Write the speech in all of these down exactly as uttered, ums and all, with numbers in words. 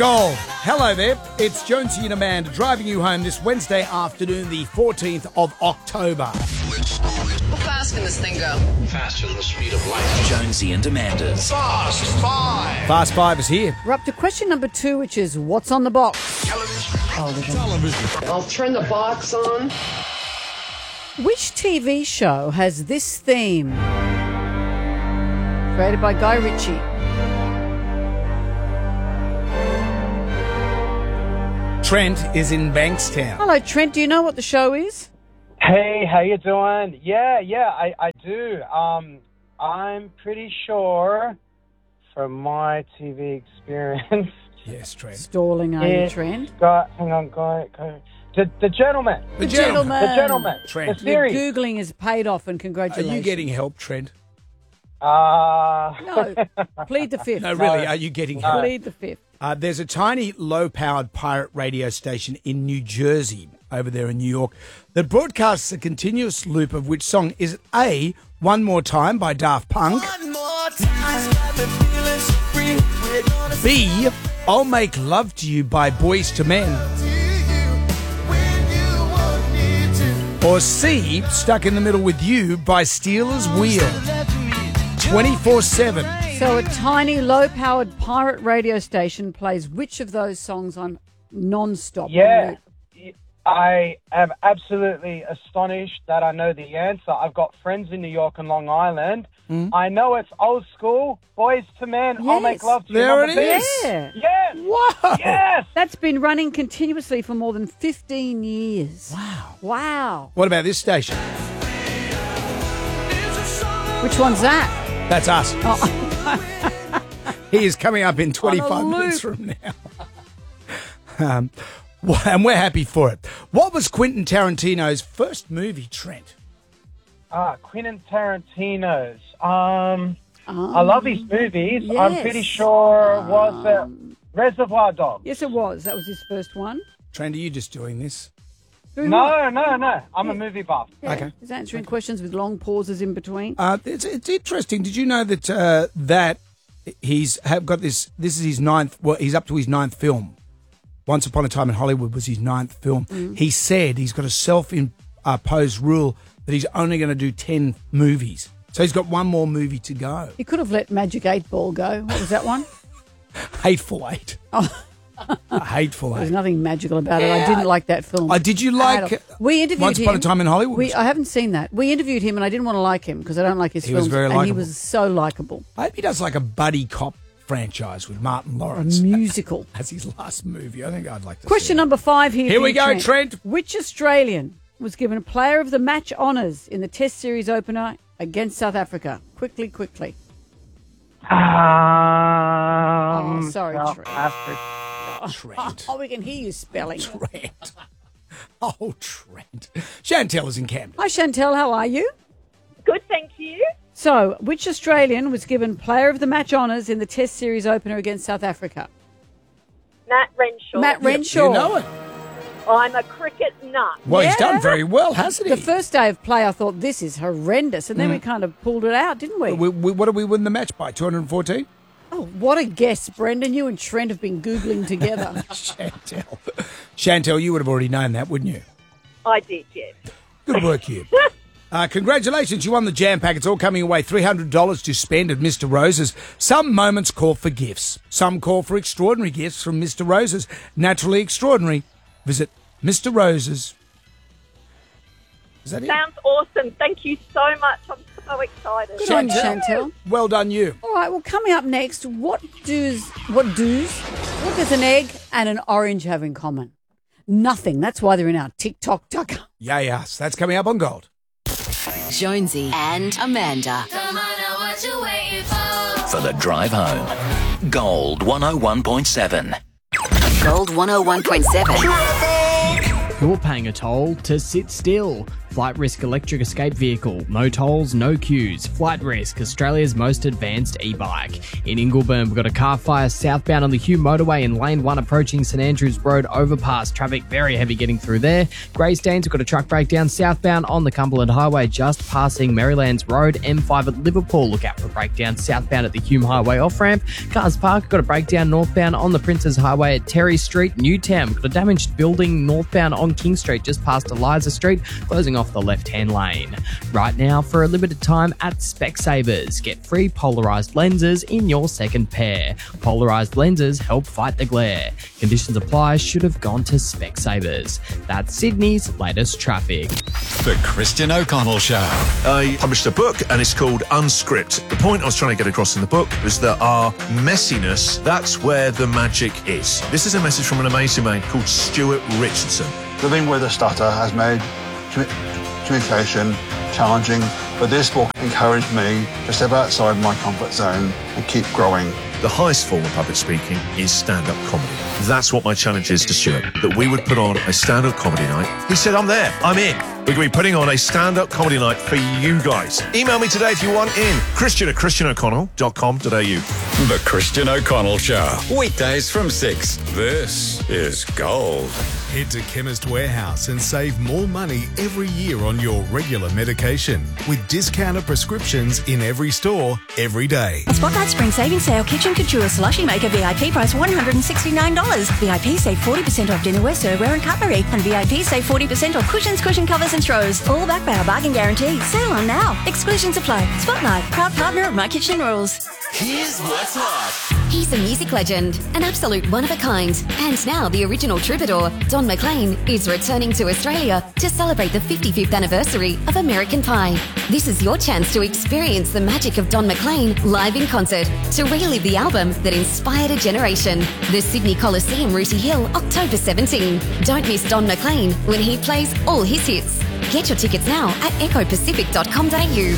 Gold. Hello there. It's Jonesy and Amanda driving you home this Wednesday afternoon, the fourteenth of October. How fast can this thing go? Faster than the speed of light. Jonesy and Amanda's Fast Five. Fast Five is here. We're up to question number two, which is what's on the box? Television. Television. I'll turn the box on. Which T V show has this theme? Created by Guy Ritchie. Trent is in Bankstown. Hello, Trent. Do you know what the show is? Hey, how you doing? Yeah, yeah, I, I do. Um, I'm pretty sure from my T V experience. Yes, Trent. Stalling, are you, it's Trent? got, hang on, go, go. The, the Gentleman. The The Gentleman. Gentleman. The Gentleman. Trent. The series. Your Googling has paid off, and Are congratulations. you getting help, Trent? Uh, No, plead the fifth. No, really, are you getting help? Plead the fifth. Uh, there's a tiny low-powered pirate radio station in New Jersey, over there in New York, that broadcasts a continuous loop of which song is it A, One More Time by Daft Punk, B, I'll Make Love to You by Boyz two Men, or C, Stuck in the Middle with You by Steelers Wheel. twenty-four seven. So a tiny, low-powered pirate radio station plays which of those songs on non-stop? yeah, I am absolutely astonished that I know the answer. I've got friends in New York and Long Island. Mm. I know it's old school. Boys to Men, I'll Yes. Make Love to You. There number it is. B. Yeah. Yes. Wow. Yes. That's been running continuously for more than fifteen years. Wow. Wow. What about this station? Which one's that? That's us. Oh, He is coming up in twenty-five loop. minutes from now. um, wh- and we're happy for it. What was Quentin Tarantino's first movie, Trent? Ah, Quentin Tarantino's. Um, I love his movies. I'm yes. pretty sure was it Reservoir Dogs. yes, it was. That was his first one. Trent, are you just doing this? Doing what? No, no, no. I'm a movie buff. Yeah, Okay. He's answering questions with long pauses in between. Uh, it's, it's interesting. Did you know that uh, that he's have got this? This is his ninth. Well, he's up to his ninth film. Once Upon a Time in Hollywood was his ninth film. Mm. He said he's got a self-imposed rule that he's only going to do ten movies. So he's got one more movie to go. He could have let Magic eight Ball go. What was that one? Hateful Eight. Oh. Hateful There's Eight. nothing magical about it. I didn't like that film. Uh, did you like At all. We interviewed Once him. Upon a Time in Hollywood? We, I haven't seen that. We interviewed him, and I didn't want to like him because I don't like his He was films. very and he likeable. was so likable. I hope he does like a buddy cop franchise with Martin A Lawrence. musical. That's his last movie. I think I'd like to see Question that. number five here. Here for we you, go, Trent. Which Australian was given a Player of the Match honours in the Test Series opener against South Africa? Quickly, quickly. Um, Oh, sorry, South Trent. Africa. Trent. Oh, we can hear you spelling. Trent. Oh, Trent. Chantel is in Camden. Hi, Chantel. How are you? Good, thank you. So, which Australian was given Player of the Match honours in the Test Series opener against South Africa? Matt Renshaw. Matt Renshaw. You know it. I'm a cricket nut. Well, he's Yeah. done very well, hasn't he? The first day of play, I thought, this is horrendous. And then we kind of pulled it out, didn't we? We, we, what did we win the match by? two hundred fourteen? Oh, what a guess, Brendan. You and Trent have been Googling together. Chantel. Chantel, you would have already known that, wouldn't you? I did, yes. Good work, you. Uh, congratulations, you won the Jam Pack. It's all coming away. three hundred dollars to spend at Mister Rose's. Some moments call for gifts. Some call for extraordinary gifts from Mister Rose's. Naturally extraordinary. Visit Mister Rose's. Is that it? Sounds awesome. Thank you so much. I'm so excited. Good on you, Chantel. Well done, you. All right, well, coming up next, what does what does what does an egg and an orange have in common? Nothing. That's why they're in our TikTok tuck. Yeah, yes. That's coming up on Gold. Jonesy and Amanda. Come on now, what you waiting for? For the drive home. Gold one oh one point seven. Gold one oh one point seven. You're paying a toll to sit still. Flight Risk electric escape vehicle. No tolls, no queues. Flight Risk, Australia's most advanced e-bike. In Ingleburn, we've got a car fire southbound on the Hume motorway in lane one approaching St Andrews Road overpass. Traffic very heavy getting through there. Greystanes, we've got a truck breakdown southbound on the Cumberland Highway just passing Marylands Road. M five at Liverpool, look out for a breakdown southbound at the Hume Highway off-ramp. Cars Park, got a breakdown northbound on the Princes Highway at Terry Street. Newtown, got a damaged building northbound on King Street just past Eliza Street, closing off the left-hand lane. Right now, for a limited time at Specsavers, get free polarised lenses in your second pair. Polarised lenses help fight the glare. Conditions apply. Should have gone to Specsavers. That's Sydney's latest traffic. The Christian O'Connell Show. I published a book and it's called Unscript. The point I was trying to get across in the book was that our messiness, that's where the magic is. This is a message from an amazing man called Stuart Richardson. Living with a stutter has made commu- communication challenging, but this book encouraged me to step outside my comfort zone and keep growing. The highest form of public speaking is stand-up comedy. That's what my challenge is to Stuart, that we would put on a stand-up comedy night. He said, I'm there, I'm in. We're going to be putting on a stand-up comedy night for you guys. Email me today if you want in. Christian at christian o'connell dot com dot a u. The Christian O'Connell Show. Weekdays from six. This is gold. Head to Chemist Warehouse and save more money every year on your regular medication with discounted prescriptions in every store, every day. Spotlight Spring Savings Sale Kitchen Couture Slushy Maker V I P price one hundred sixty-nine dollars. V I P save forty percent off dinnerware, serveware and cutlery. And V I P save forty percent off cushions, cushion covers and throws. All backed by our bargain guarantee. Sale on now. Exclusions apply. Spotlight, proud partner of My Kitchen Rules. Here's what's hot. He's a music legend, an absolute one of a kind, and now the original troubadour, Don McLean, is returning to Australia to celebrate the fifty-fifth anniversary of American Pie. This is your chance to experience the magic of Don McLean live in concert, to relive the album that inspired a generation. The Sydney Coliseum, Rooty Hill, October seventeenth. Don't miss Don McLean when he plays all his hits. Get your tickets now at echo pacific dot com dot a u.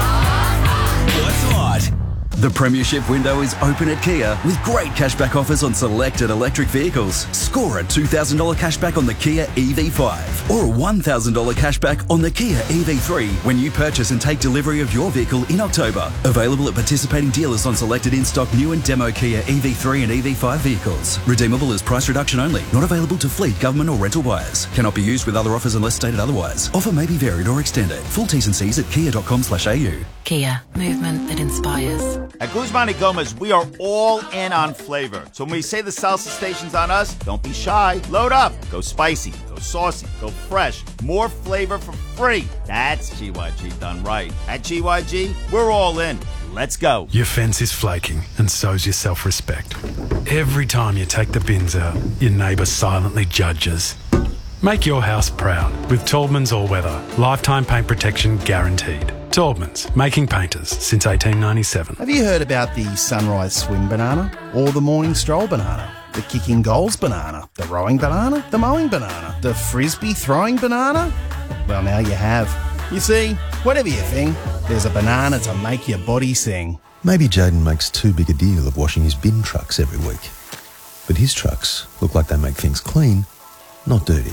What's hot? The premiership window is open at Kia with great cashback offers on selected electric vehicles. Score a two thousand dollars cashback on the Kia E V five or a one thousand dollars cashback on the Kia E V three when you purchase and take delivery of your vehicle in October. Available at participating dealers on selected in-stock new and demo Kia E V three and E V five vehicles. Redeemable as price reduction only. Not available to fleet, government or rental buyers. Cannot be used with other offers unless stated otherwise. Offer may be varied or extended. Full T's and C's at kia dot com slash a u. Kia, movement that inspires. At Guzman y Gomez, we are all in on flavor. So when we say the salsa station's on us, don't be shy. Load up. Go spicy. Go saucy. Go fresh. More flavor for free. That's G Y G done right. At G Y G, we're all in. Let's go. Your fence is flaking, and so's your self-respect. Every time you take the bins out, your neighbour silently judges. Make your house proud with Taubman's All-Weather. Lifetime paint protection guaranteed. Taubman's, making painters since eighteen ninety-seven. Have you heard about the sunrise swing banana? Or the morning stroll banana? The kicking goals banana? The rowing banana? The mowing banana? The frisbee throwing banana? Well, now you have. You see, whatever you think, there's a banana to make your body sing. Maybe Jaden makes too big a deal of washing his bin trucks every week. But his trucks look like they make things clean, not dirty.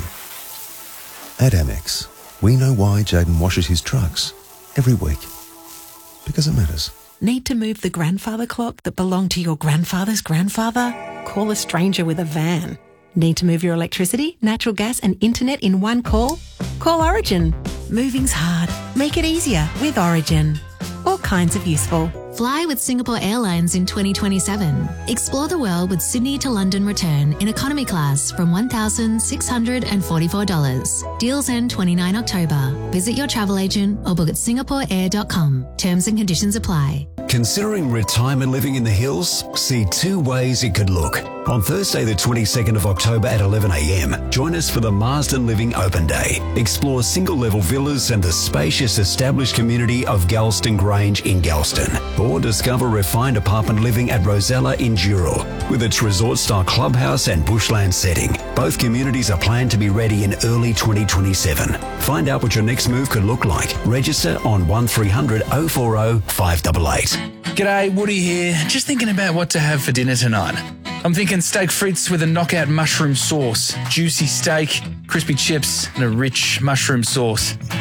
At Amex, we know why Jaden washes his trucks every week. Because it matters. Need to move the grandfather clock that belonged to your grandfather's grandfather? Call a stranger with a van. Need to move your electricity, natural gas and internet in one call? Call Origin. Moving's hard. Make it easier with Origin. All kinds of useful. Fly with Singapore Airlines in twenty twenty-seven. Explore the world with Sydney to London return in economy class from one thousand six hundred forty-four dollars. Deals end the twenty-ninth of October. Visit your travel agent or book at singapore air dot com. Terms and conditions apply. Considering retirement living in the hills? See two ways it could look. On Thursday the twenty-second of October at eleven a m, join us for the Marsden Living Open Day. Explore single-level villas and the spacious established community of Galston Grange in Galston. Or discover refined apartment living at Rosella in Dural, with its resort-style clubhouse and bushland setting. Both communities are planned to be ready in early twenty twenty-seven. Find out what your next move could look like. Register on one three hundred oh four oh five eight eight. G'day, Woody here. Just thinking about what to have for dinner tonight. I'm thinking steak frites with a knockout mushroom sauce, juicy steak, crispy chips, and a rich mushroom sauce.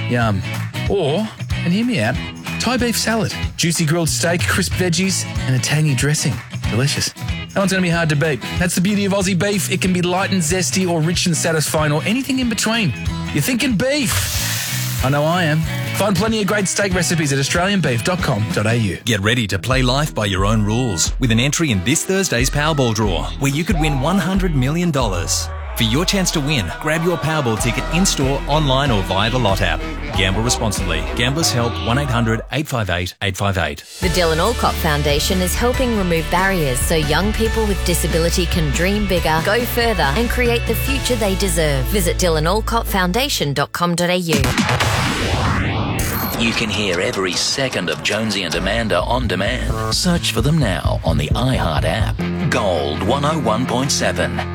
Yum. Or, and hear me out, Thai beef salad, juicy grilled steak, crisp veggies, and a tangy dressing. Delicious. That one's going to be hard to beat. That's the beauty of Aussie beef. It can be light and zesty or rich and satisfying or anything in between. You're thinking beef. I know I am. Find plenty of great steak recipes at australian beef dot com dot a u. Get ready to play life by your own rules with an entry in this Thursday's Powerball draw, where you could win one hundred million dollars. For your chance to win, grab your Powerball ticket in-store, online or via the Lot app. Gamble responsibly. Gamblers Help one eight hundred eight five eight eight five eight. The Dylan Alcott Foundation is helping remove barriers so young people with disability can dream bigger, go further and create the future they deserve. Visit dylan alcott foundation dot com dot a u. You can hear every second of Jonesy and Amanda on demand. Search for them now on the iHeart app. Gold one oh one point seven.